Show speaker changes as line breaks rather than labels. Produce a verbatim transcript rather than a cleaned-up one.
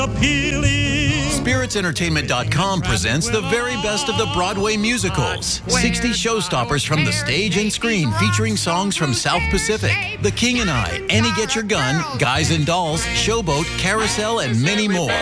Spirits Entertainment dot com presents the very best of the Broadway musicals. sixty showstoppers from the stage and screen featuring songs from South Pacific, The King and I, Annie Get Your Gun, Guys and Dolls, Showboat, Carousel, and many more.